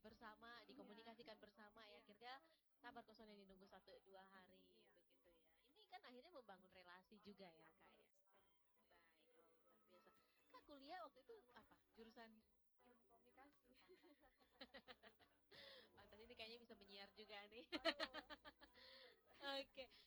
bersama, dikomunikasikan bersama ya, akhirnya sabar kosong yang dinunggu 1-2 hari begitu ya. Ini kan akhirnya membangun relasi juga ya kak ya. Baik, oh, luar biasa. Kak kuliah waktu itu apa? Jurusan ilmu komunikasi. pantas ini kayaknya bisa menyiar juga nih. Aduh. Oke,